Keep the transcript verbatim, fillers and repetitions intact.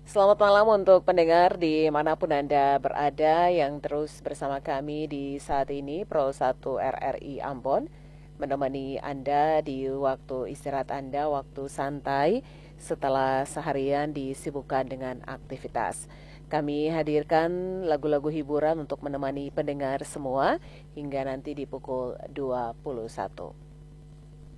Selamat malam untuk pendengar dimanapun Anda berada yang terus bersama kami di saat ini Pro satu R R I Ambon, menemani Anda di waktu istirahat Anda, waktu santai setelah seharian disibukkan dengan aktivitas. Kami hadirkan lagu-lagu hiburan untuk menemani pendengar semua hingga nanti di pukul dua puluh satu.